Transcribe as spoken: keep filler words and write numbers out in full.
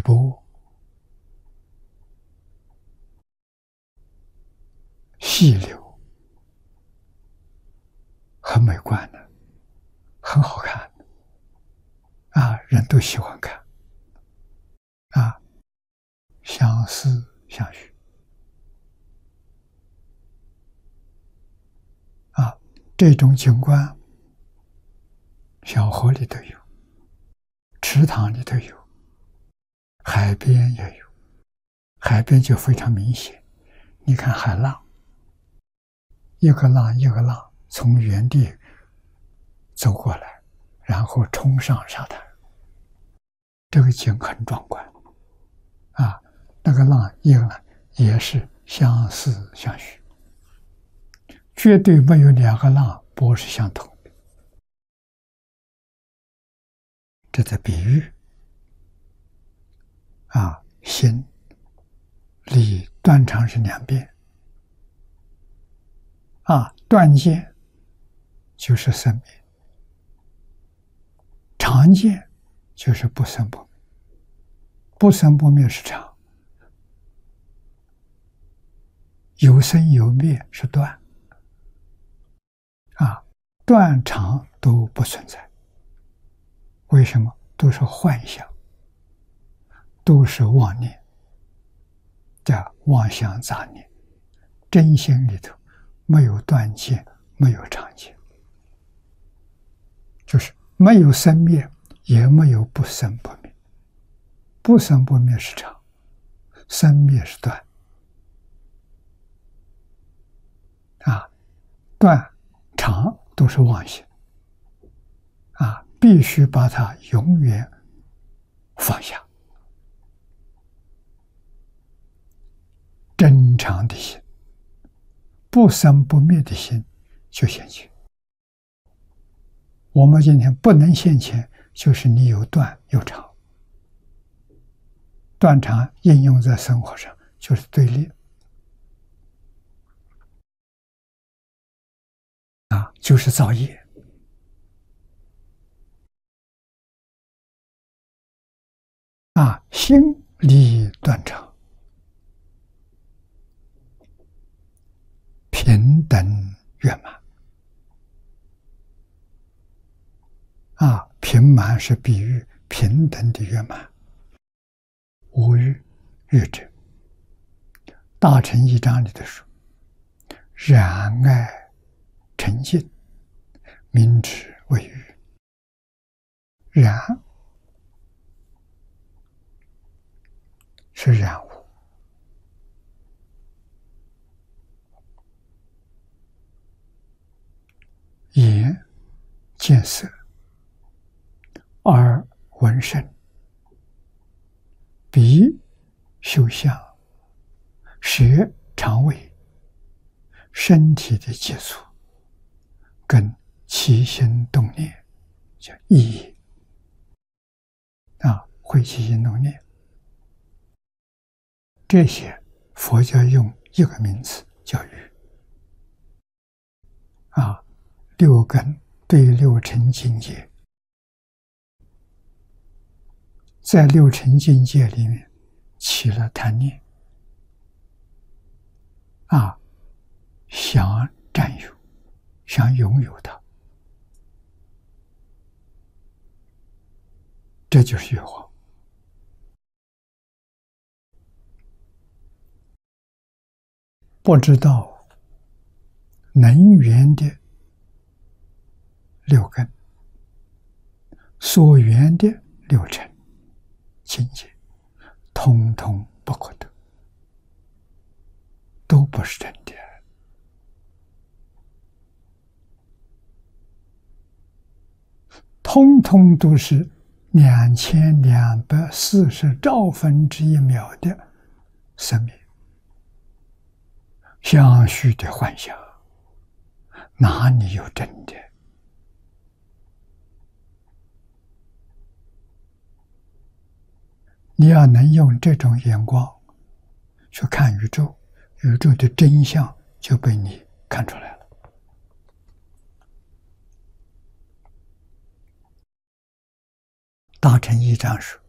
波、细流，很美观的，很好看的啊，人都喜欢看啊，相思相许啊，这种景观，小河里头有，池塘里头有，海边也有，海边就非常明显。你看海浪，一个浪一个浪从原地走过来，然后冲上沙滩，这个景很壮观啊！那个浪一个浪也是相似相许，绝对没有两个浪波是相同的。这在比喻啊，心离断长是两边啊，断见就是生灭，常见就是不生不灭，不生不灭是常，有生有灭是断啊，断常都不存在。为什么？都是幻想，都是妄念的妄想杂念，真心里头没有断见，没有常见，就是没有生灭，也没有不生不灭。不生不灭是常，生灭是断啊，断常都是妄想啊，必须把它永远放下。真常的心，不生不灭的心就现前。我们今天不能现前，就是你有断有常，断常应用在生活上就是对立啊，就是造业啊，心离断常，平等圆满啊，平满是比喻平等的圆满，无欲欲者。大乘一章里头说，然爱沉静，名之为欲。然是染污，眼见色，耳闻声，鼻嗅香，舌尝味，身体的接触跟起心动念叫意业啊，会起心动念，这些佛教用一个名词叫欲啊，六根对六尘境界，在六尘境界里面起了贪念啊，想占有，想拥有它，这就是欲望。不知道能缘的六根，所缘的六尘境界，通通不可得，都不是真的，通通都是两千两百四十兆分之一秒的生命，相续的幻想，哪里有真的？你要能用这种眼光去看宇宙，宇宙的真相就被你看出来了。大乘一章说，